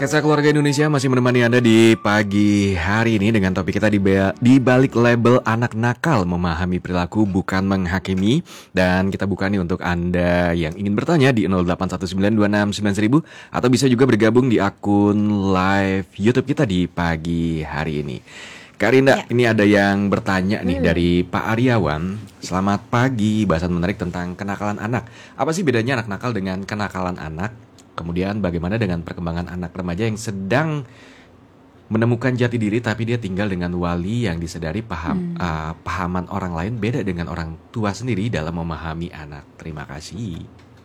Kisah Keluarga Indonesia masih menemani Anda di pagi hari ini dengan topik kita di balik label anak nakal, memahami perilaku bukan menghakimi. Dan kita buka nih untuk Anda yang ingin bertanya di 0819269000 atau bisa juga bergabung di akun live YouTube kita di pagi hari ini. Kak Rinda, ini ada yang bertanya nih dari Pak Aryawan. Selamat pagi, bahasan menarik tentang kenakalan anak. Apa sih bedanya anak nakal dengan kenakalan anak? Kemudian bagaimana dengan perkembangan anak remaja yang sedang menemukan jati diri tapi dia tinggal dengan wali yang disadari pahaman orang lain beda dengan orang tua sendiri dalam memahami anak. Terima kasih.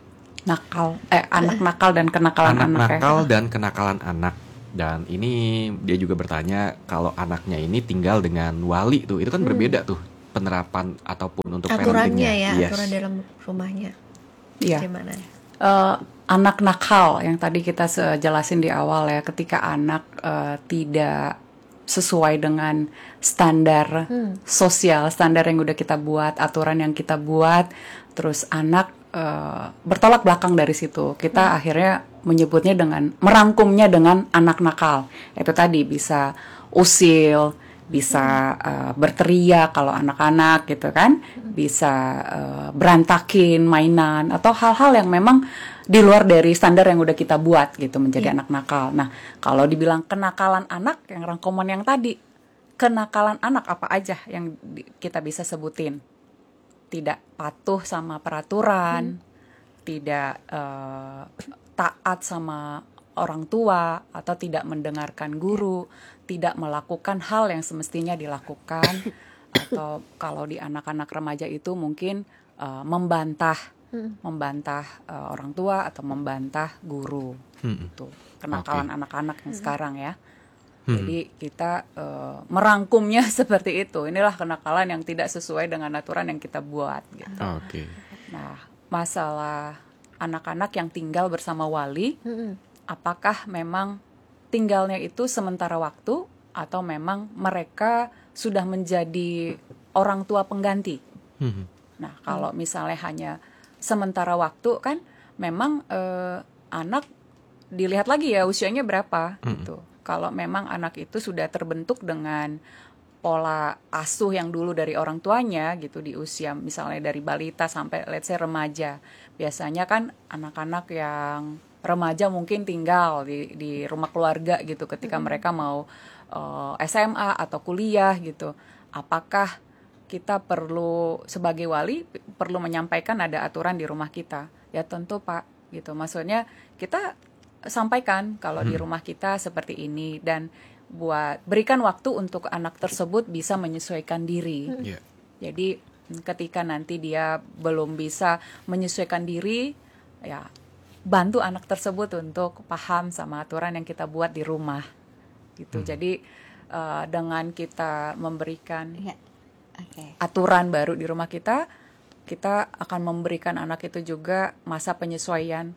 Anak nakal dan kenakalan anak. Anak nakal dan kenakalan anak. Dan ini dia juga bertanya kalau anaknya ini tinggal dengan wali tuh, itu kan berbeda tuh penerapan ataupun untuk aturannya parentingnya. ya, aturan dalam rumahnya. Iya. Gimana? Anak nakal yang tadi kita jelasin di awal ya, ketika anak tidak sesuai dengan standar sosial, standar yang udah kita buat, aturan yang kita buat, terus anak bertolak belakang dari situ. Kita akhirnya menyebutnya merangkumnya dengan anak nakal. Itu tadi bisa usil, bisa berteriak kalau anak-anak gitu kan, bisa berantakin mainan atau hal-hal yang memang di luar dari standar yang udah kita buat gitu, menjadi anak nakal. Nah, kalau dibilang kenakalan anak, yang rangkuman yang tadi, kenakalan anak apa aja yang kita bisa sebutin? Tidak patuh sama peraturan, tidak taat sama orang tua, atau tidak mendengarkan guru, tidak melakukan hal yang semestinya dilakukan, atau kalau di anak-anak remaja itu mungkin membantah orang tua atau membantah guru. Itu kenakalan anak-anak yang sekarang ya. Jadi kita merangkumnya seperti itu. Inilah kenakalan yang tidak sesuai dengan aturan yang kita buat gitu. Nah, masalah anak-anak yang tinggal bersama wali, apakah memang tinggalnya itu sementara waktu atau memang mereka sudah menjadi orang tua pengganti? Nah, kalau misalnya hanya sementara waktu kan memang anak dilihat lagi ya usianya berapa gitu. Kalau memang anak itu sudah terbentuk dengan pola asuh yang dulu dari orang tuanya gitu di usia misalnya dari balita sampai let's say remaja. Biasanya kan anak-anak yang remaja mungkin tinggal di rumah keluarga gitu ketika mereka mau SMA atau kuliah gitu. Apakah kita perlu sebagai wali perlu menyampaikan ada aturan di rumah kita? Ya tentu Pak gitu. Maksudnya kita sampaikan kalau di rumah kita seperti ini dan berikan waktu untuk anak tersebut bisa menyesuaikan diri. Jadi ketika nanti dia belum bisa menyesuaikan diri, ya bantu anak tersebut untuk paham sama aturan yang kita buat di rumah gitu. Jadi dengan kita memberikan aturan baru di rumah kita akan memberikan anak itu juga masa penyesuaian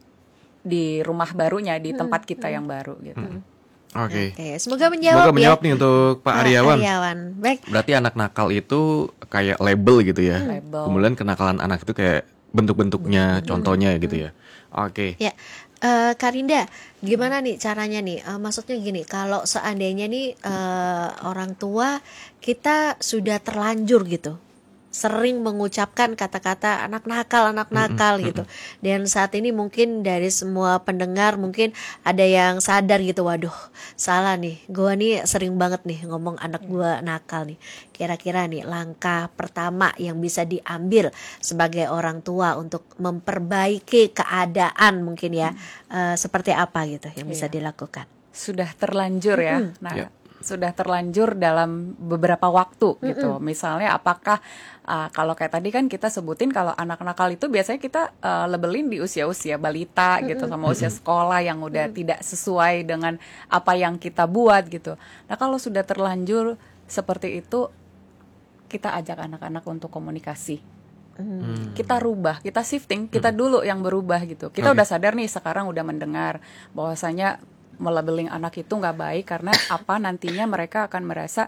di rumah barunya, di tempat kita yang baru gitu. Oke. Semoga menjawab nih untuk Pak Aryawan. Baik. Berarti anak nakal itu kayak label gitu ya. Kemudian kenakalan anak itu kayak bentuk-bentuknya, contohnya gitu ya. Ya. Kak Rinda, gimana nih caranya nih? Maksudnya gini, kalau seandainya nih orang tua kita sudah terlanjur gitu, sering mengucapkan kata-kata anak nakal gitu. Dan saat ini mungkin dari semua pendengar mungkin ada yang sadar gitu, waduh salah nih, gue nih sering banget nih ngomong anak gue nakal nih. Kira-kira nih langkah pertama yang bisa diambil sebagai orang tua untuk memperbaiki keadaan mungkin ya, seperti apa gitu yang bisa dilakukan? Sudah terlanjur ya. Sudah terlanjur dalam beberapa waktu gitu. Misalnya apakah kalau kayak tadi kan kita sebutin kalau anak nakal itu biasanya kita labelin di usia-usia balita gitu sama usia sekolah yang udah tidak sesuai dengan apa yang kita buat gitu. Nah, kalau sudah terlanjur seperti itu kita ajak anak-anak untuk komunikasi. Kita rubah, kita shifting, kita dulu yang berubah gitu. Kita udah sadar nih sekarang udah mendengar bahwasanya melabeling anak itu nggak baik karena apa nantinya mereka akan merasa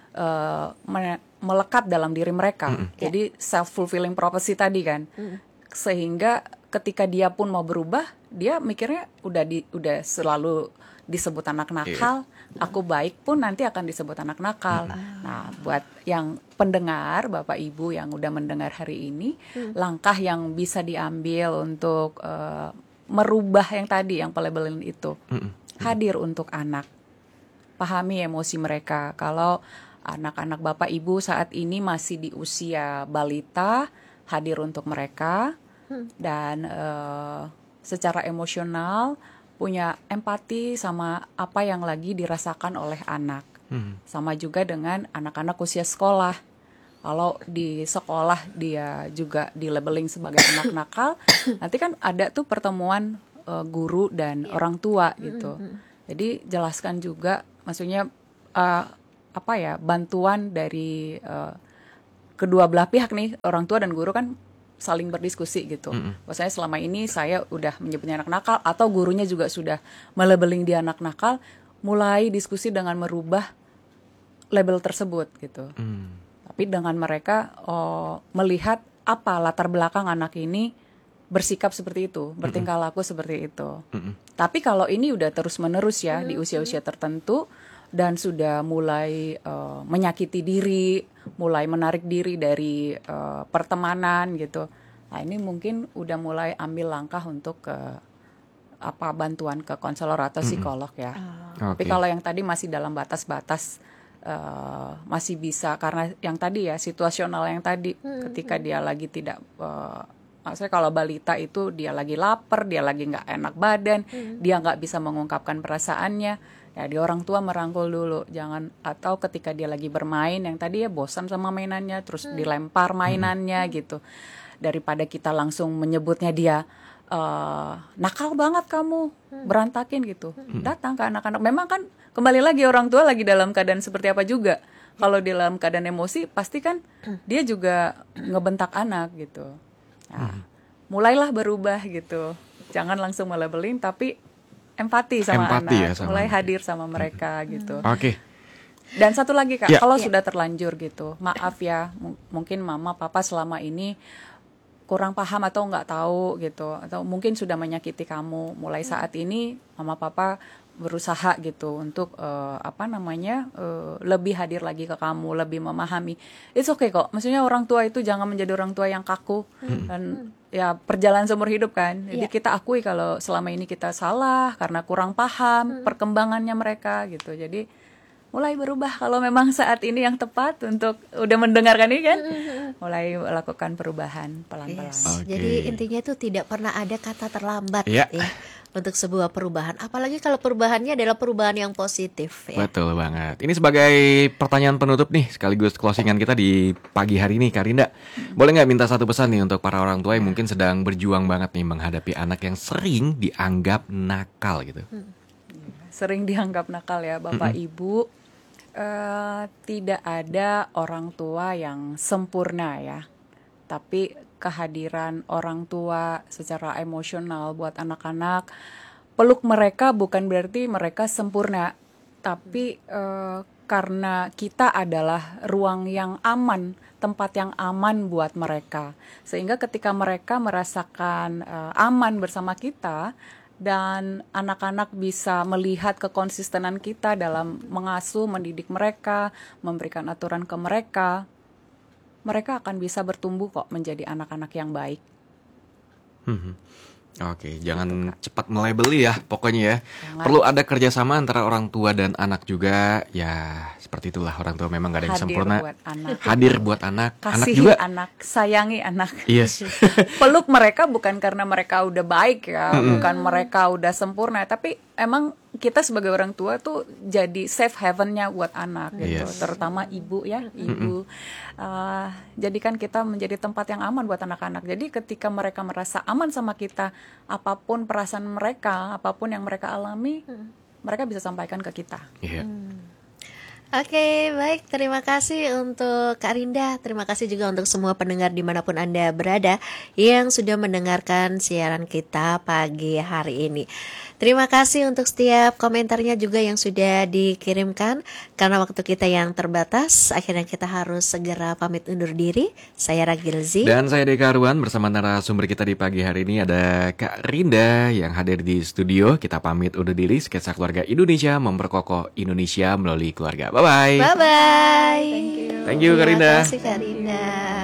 melekat dalam diri mereka. Jadi self-fulfilling prophecy tadi kan. Sehingga ketika dia pun mau berubah, dia mikirnya udah selalu disebut anak nakal, aku baik pun nanti akan disebut anak nakal. Nah, buat yang pendengar, Bapak Ibu yang udah mendengar hari ini, langkah yang bisa diambil untuk merubah yang tadi, yang pelabelin itu, hadir untuk anak, pahami emosi mereka. Kalau anak-anak Bapak Ibu saat ini masih di usia balita, hadir untuk mereka, dan secara emosional punya empati sama apa yang lagi dirasakan oleh anak. Sama juga dengan anak-anak usia sekolah. Kalau di sekolah dia juga di-labeling sebagai anak nakal, nanti kan ada tuh pertemuan guru dan orang tua gitu. Jadi jelaskan juga, maksudnya bantuan dari kedua belah pihak nih, orang tua dan guru kan saling berdiskusi gitu. Maksudnya selama ini saya udah menyebutnya anak nakal, atau gurunya juga sudah melabeling dia anak nakal, mulai diskusi dengan merubah label tersebut gitu. Tapi dengan mereka melihat apa latar belakang anak ini bersikap seperti itu, bertingkah laku seperti itu. Tapi kalau ini udah terus-menerus ya di usia-usia tertentu, dan sudah mulai menyakiti diri, mulai menarik diri dari pertemanan gitu. Nah, ini mungkin udah mulai ambil langkah untuk ke bantuan ke konselor atau psikolog ya. Tapi kalau yang tadi masih dalam batas-batas masih bisa, karena yang tadi ya situasional yang tadi, ketika dia lagi tidak maksudnya kalau balita itu dia lagi lapar, dia lagi nggak enak badan, dia nggak bisa mengungkapkan perasaannya. Ya di orang tua merangkul dulu, jangan, atau ketika dia lagi bermain yang tadi ya bosan sama mainannya, terus dilempar mainannya gitu. Daripada kita langsung menyebutnya dia nakal banget kamu, berantakin gitu. Datang ke anak-anak. Memang kan kembali lagi orang tua lagi dalam keadaan seperti apa juga. Kalau dalam keadaan emosi pasti kan dia juga ngebentak anak gitu. Nah, mulailah berubah gitu. Jangan langsung melabelin, tapi empati sama anak, ya, sama mulai anak. hadir sama mereka gitu. Oke. Dan satu lagi Kak, Ya. kalau sudah terlanjur gitu, maaf ya, mungkin mama papa selama ini kurang paham atau nggak tahu gitu, atau mungkin sudah menyakiti kamu. Mulai saat ini mama papa berusaha gitu untuk lebih hadir lagi ke kamu, lebih memahami. It's okay kok, maksudnya orang tua itu jangan menjadi orang tua yang kaku, dan ya perjalanan seumur hidup kan. Jadi kita akui kalau selama ini kita salah karena kurang paham perkembangannya mereka gitu. Jadi mulai berubah kalau memang saat ini yang tepat untuk udah mendengarkan ini kan, mulai melakukan perubahan pelan-pelan. Yes. Oke. Jadi intinya itu tidak pernah ada kata terlambat Ya. ya untuk sebuah perubahan. Apalagi kalau perubahannya adalah perubahan yang positif ya. Betul banget. Ini sebagai pertanyaan penutup nih, sekaligus closingan kita di pagi hari ini, Karinda. Boleh nggak minta satu pesan nih untuk para orang tua yang mungkin sedang berjuang banget nih menghadapi anak yang sering dianggap nakal gitu. Sering dianggap nakal ya Bapak Ibu. Tidak ada orang tua yang sempurna ya. Tapi kehadiran orang tua secara emosional buat anak-anak, peluk mereka bukan berarti mereka sempurna, tapi karena kita adalah ruang yang aman, tempat yang aman buat mereka, sehingga ketika mereka merasakan aman bersama kita, dan anak-anak bisa melihat kekonsistenan kita dalam mengasuh, mendidik mereka, memberikan aturan ke mereka, mereka akan bisa bertumbuh kok menjadi anak-anak yang baik. Oke, jangan cepat melabeli ya, pokoknya ya. Perlu ada kerjasama antara orang tua dan anak juga. Ya, seperti itulah, orang tua memang gak ada yang Hadir sempurna. buat anak. Hadir buat anak. Anak Kasihi juga. anak, sayangi anak. Yes. Peluk mereka bukan karena mereka udah baik ya, bukan mereka udah sempurna, tapi emang kita sebagai orang tua tuh jadi safe haven-nya buat anak gitu, Yes. terutama ibu ya, ibu. Jadikan kita menjadi tempat yang aman buat anak-anak. Jadi ketika mereka merasa aman sama kita, apapun perasaan mereka, apapun yang mereka alami, mereka bisa sampaikan ke kita. Iya. Oke, baik. Terima kasih untuk Kak Rinda. Terima kasih juga untuk semua pendengar dimanapun Anda berada yang sudah mendengarkan siaran kita pagi hari ini. Terima kasih untuk setiap komentarnya juga yang sudah dikirimkan. Karena waktu kita yang terbatas, akhirnya kita harus segera pamit undur diri. Saya Ragilzi. Dan saya Deka Arwan, bersama narasumber kita di pagi hari ini ada Kak Rinda yang hadir di studio. Kita pamit undur diri. Sketsa Keluarga Indonesia memperkokoh Indonesia melalui keluarga. Bye-bye. Bye-bye. Thank you Kak Rinda. Terima kasih Kak Rinda.